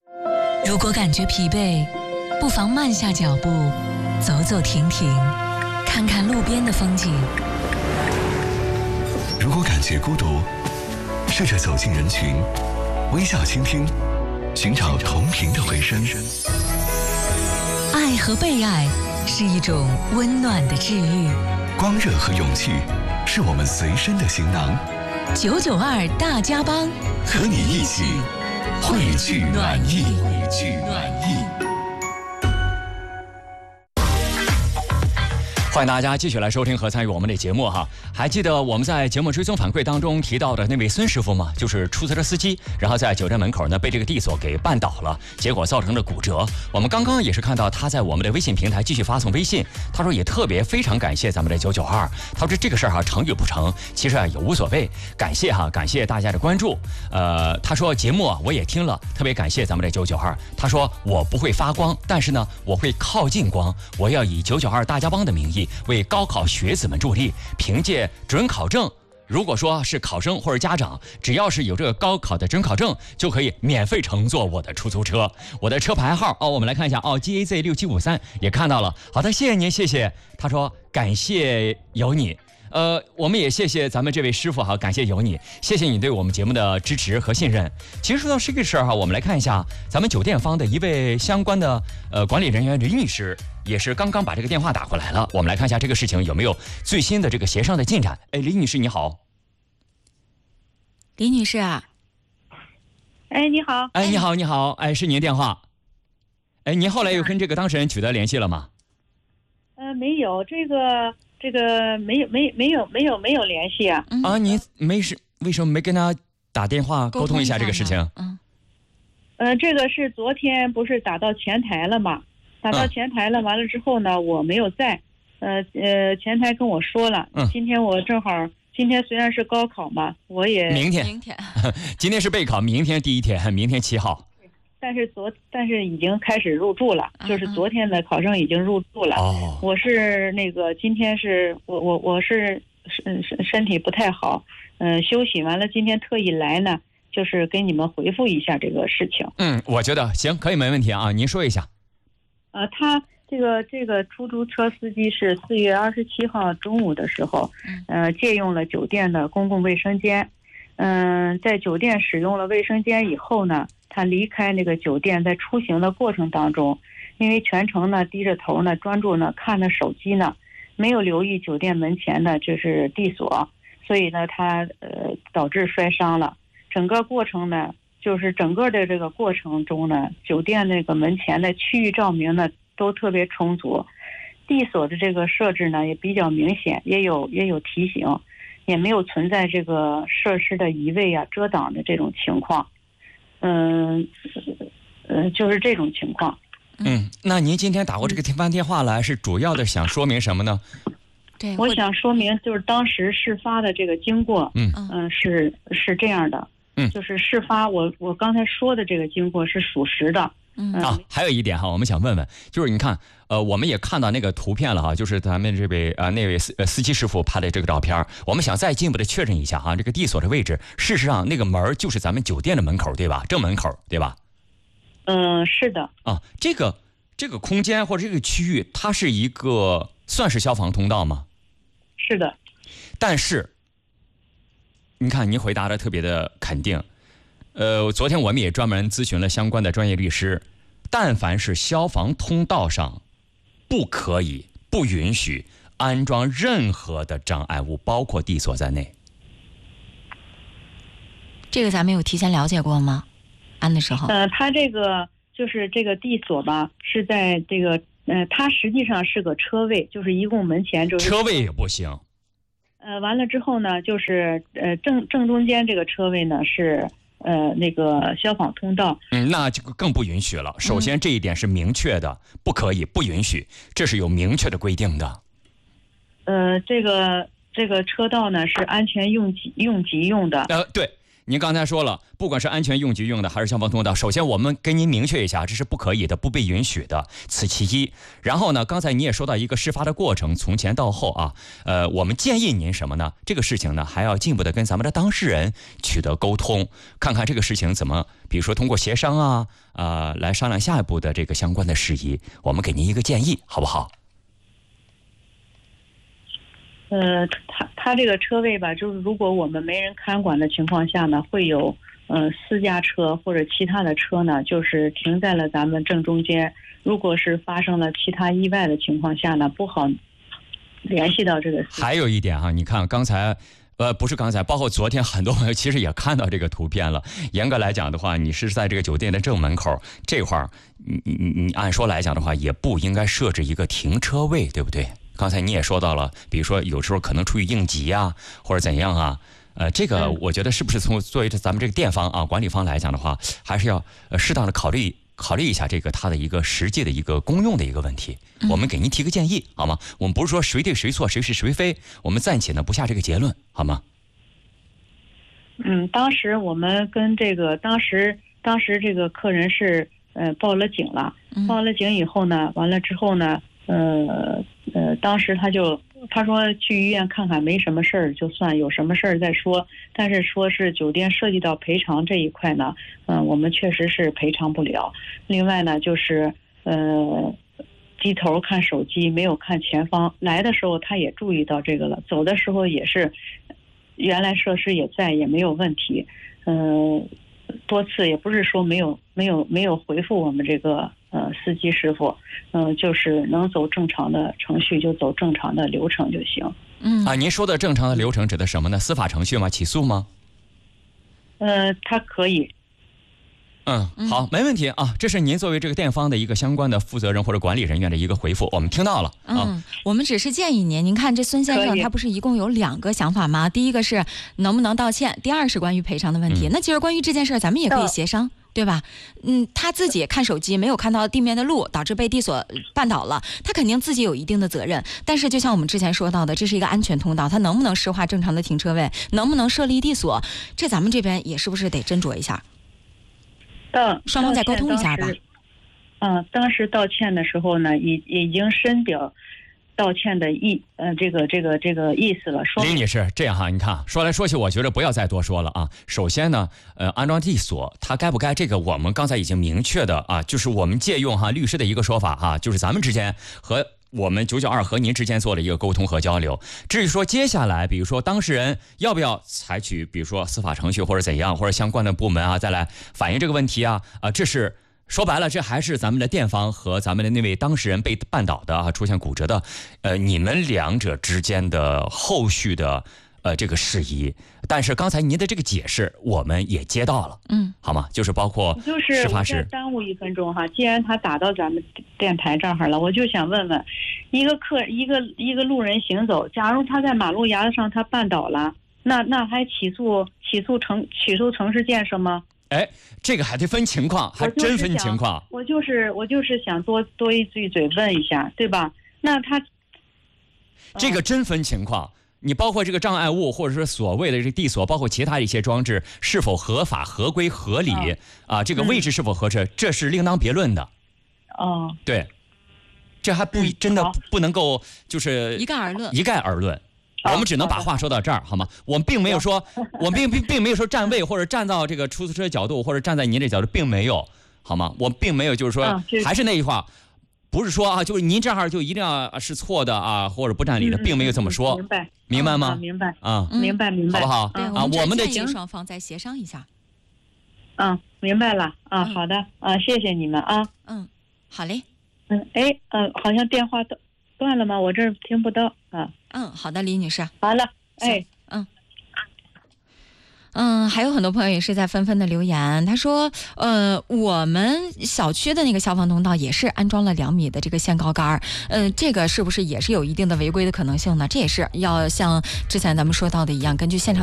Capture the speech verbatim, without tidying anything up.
如果感觉疲惫，不妨慢下脚步，走走停停，看看路边的风景。 如果感觉孤独，试着走进人群，微笑倾听，寻找同频的回声。 爱和被爱是一种温暖的治愈， 光热和勇气是我们随身的行囊。 九九二大家帮， 和你一起汇聚暖意，汇聚暖意。 欢迎大家继续来收听和参与我们的节目哈。还记得我们在节目追踪反馈当中提到的那位孙师傅吗？就是出租车司机，然后在酒店门口呢被这个地锁给绊倒了，结果造成了骨折。我们刚刚也是看到他在我们的微信平台继续发送微信，他说也特别非常感谢咱们的九九二，他说这个事儿哈成与不成，其实啊也无所谓，感谢哈，感谢大家的关注。呃，他说节目啊我也听了，特别感谢咱们的九九二。他说我不会发光，但是呢我会靠近光，我要以九九二大家帮的名义为高考学子们助力，凭借准考证，如果说是考生或者家长，只要是有这个高考的准考证，就可以免费乘坐我的出租车。我的车牌号哦，我们来看一下哦 ，G A Z 六七五三也看到了。好的，谢谢您，谢谢。他说感谢有你。呃，我们也谢谢咱们这位师傅哈，感谢有你，谢谢你对我们节目的支持和信任。其实说到这个事儿哈，我们来看一下咱们酒店方的一位相关的呃管理人员林女士，也是刚刚把这个电话打过来了。我们来看一下这个事情有没有最新的这个协商的进展。哎，林女士你好。 李女士啊。 哎，你好。 哎，你好，你好。哎，是您电话。哎，您后来又跟这个当事人取得联系了吗？ 呃，没有，这个。这个没有没没有没有没有联系啊！ 啊，你没事，为什么没跟他打电话沟通一下这个事情？ 嗯，呃，这个是昨天不是打到前台了吗？打到前台了，完了之后呢，我没有在，呃呃，前台跟我说了，嗯，今天我正好，今天虽然是高考嘛，我也明天，明天，今天是备考，明天第一天，明天七号。 但是昨但是已经开始入住了，就是昨天的考生已经入住了。 哦， 我是那个今天是我我我是身身体不太好，嗯、呃，休息完了，今天特意来呢，就是给你们回复一下这个事情。 嗯，我觉得行，可以没问题啊，您说一下。 呃，他这个这个出租车司机是四月二十七号中午的时候，呃，借用了酒店的公共卫生间，嗯、呃，在酒店使用了卫生间以后呢。他离开那个酒店，在出行的过程当中，因为全程呢低着头呢，专注呢看着手机呢，没有留意酒店门前的就是地锁，所以呢他呃导致摔伤了。整个过程呢，就是整个的这个过程中呢，酒店那个门前的区域照明呢都特别充足，地锁的这个设置呢也比较明显，也有也有提醒，也没有存在这个设施的移位啊、遮挡的这种情况。嗯，呃，就是这种情况。 嗯，那您今天打过这个电话电话来，是主要的想说明什么呢？ 对，我想说明就是当时事发的这个经过。嗯嗯、呃，是是这样的。嗯，就是事发我我刚才说的这个经过是属实的。 嗯啊，还有一点哈，我们想问问，就是你看，呃，我们也看到那个图片了哈，就是咱们这位呃那位司呃司机师傅拍的这个照片，我们想再进一步的确认一下哈，这个地锁的位置，事实上那个门就是咱们酒店的门口对吧？正门口对吧？ 嗯、呃，是的。 啊，这个这个空间或者这个区域，它是一个算是消防通道吗？ 是的。 但是，你看您回答的特别的肯定。呃，昨天我们也专门咨询了相关的专业律师，但凡是消防通道上，不可以、不允许安装任何的障碍物，包括地锁在内。 这个咱们有提前了解过吗？安的时候？ 呃，它这个就是这个地锁吧，是在这个呃，它实际上是个车位，就是一共门前就是车位也不行。 呃，完了之后呢，就是呃正正中间这个车位呢是。呃，那个消防通道， 嗯，那就更不允许了。首先，这一点是明确的，嗯、不可以，不允许，这是有明确的规定的。 呃，这个这个车道呢是安全用急用急用的。 呃，对， 您刚才说了，不管是安全用局用的还是消防通道，首先我们跟您明确一下，这是不可以的，不被允许的，此其一。然后呢，刚才你也说到一个事发的过程，从前到后啊，呃，我们建议您什么呢？这个事情呢，还要进一步的跟咱们的当事人取得沟通，看看这个事情怎么，比如说通过协商啊，啊、呃，来商量下一步的这个相关的事宜。我们给您一个建议，好不好？ 呃，他他这个车位吧，就是如果我们没人看管的情况下呢，会有呃私家车或者其他的车呢，就是停在了咱们正中间。如果是发生了其他意外的情况下呢，不好联系到这个。 还有一点哈、啊，你看刚才。呃，不是刚才，包括昨天，很多朋友其实也看到这个图片了。严格来讲的话，你是在这个酒店的正门口这块儿，你你你按说来讲的话，也不应该设置一个停车位，对不对？刚才你也说到了，比如说有时候可能出于应急啊，或者怎样啊，呃，这个我觉得是不是从作为咱们这个店方啊管理方来讲的话，还是要呃适当的考虑。考虑一下这个它的一个实际的一个公用的一个问题，我们给您提个建议好吗？我们不是说谁对谁错谁是谁非，我们暂且呢不下这个结论好吗？ 嗯，当时我们跟这个当时当时这个客人是呃报了警了，报了警以后呢，完了之后呢，呃呃，当时他就他说去医院看看没什么事儿，就算有什么事儿再说。但是说是酒店涉及到赔偿这一块呢，嗯、呃，我们确实是赔偿不了。另外呢，就是呃，低头看手机，没有看前方。来的时候他也注意到这个了，走的时候也是，原来设施也在，也没有问题。嗯、呃，多次也不是说没有没有没有回复我们这个呃司机师傅，嗯、呃，就是能走正常的程序就走正常的流程就行。 嗯啊，您说的正常的流程指的什么呢？司法程序吗？起诉吗？ 呃，他可以。 嗯，好，没问题啊。这是您作为这个店方的一个相关的负责人或者管理人员的一个回复，我们听到了啊。 嗯，我们只是建议您，您看这孙先生他不是一共有两个想法吗？第一个是能不能道歉，第二是关于赔偿的问题。嗯、那其实关于这件事咱们也可以协商。对吧？嗯，他自己看手机没有看到地面的路，导致被地锁绊倒了，他肯定自己有一定的责任。但是就像我们之前说到的，这是一个安全通道，他能不能施划正常的停车位，能不能设立地锁，这咱们这边也是不是得斟酌一下？ 嗯， 双方再沟通一下吧。 嗯，当时道歉的时候呢，已已经深表道歉的意，呃，这个这个这个意思了。 李女士，这样哈，你看说来说去，我觉得不要再多说了啊。首先呢，呃，安装地锁，它该不该？这个我们刚才已经明确的啊，就是我们借用哈律师的一个说法哈，就是咱们之间和我们九九二和您之间做了一个沟通和交流。至于说接下来，比如说当事人要不要采取，比如说司法程序或者怎样，或者相关的部门啊，再来反映这个问题啊，啊，这是。说白了，这还是咱们的店方和咱们的那位当事人被绊倒的啊，出现骨折的，呃，你们两者之间的后续的呃这个事宜。但是刚才您的这个解释，我们也接到了，嗯，好吗？就是包括就是我再耽误一分钟哈，既然他打到咱们电台这儿了，我就想问问，一个客一个一个路人行走，假如他在马路牙子上他绊倒了，那那还起诉起诉城起诉城市建设吗？ 哎，这个还得分情况，还真分情况。 我就是我就是想多多一句嘴问一下，对吧？那他这个真分情况，你包括这个障碍物，或者是所谓的这个地锁，包括其他一些装置是否合法、合规、合理、哦、啊，这个位置是否合适，嗯、这是另当别论的。 哦， 对，这还不、嗯、真的不能够就是一概而论， 一概而论。我们只能把话说到这儿，好吗？我们并没有说，我们并并并没有说站位或者站到这个出租车角度，或者站在您这角度，并没有，好吗？我并没有就是说，还是那句话，不是说啊，就是您这样就一定要是错的啊，或者不占理的，并没有这么说， 明白？ 明白吗？ 明白啊， 明白明白， 好不好？ 啊，我们的建议双方再协商一下。 嗯，明白了啊，好的啊，谢谢你们啊。 嗯，好嘞。 嗯，哎，嗯，好像电话断断了吗？我这儿听不到啊。 嗯，好的，李女士。 好了。哎， 嗯，嗯，还有很多朋友也是在纷纷的留言，他说，呃，我们小区的那个消防通道也是安装了两米的这个限高杆，嗯、呃，这个是不是也是有一定的违规的可能性呢？这也是要像之前咱们说到的一样，根据现场。